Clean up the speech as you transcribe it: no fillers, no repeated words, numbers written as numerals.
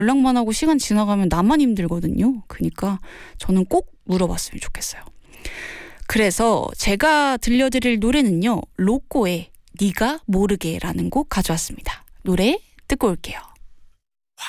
연락만 하고 시간 지나가면 나만 힘들거든요. 그러니까 저는 꼭 물어봤으면 좋겠어요. 그래서 제가 들려드릴 노래는요. 로꼬의 네가 모르게라는 곡 가져왔습니다. 노래 듣고 올게요.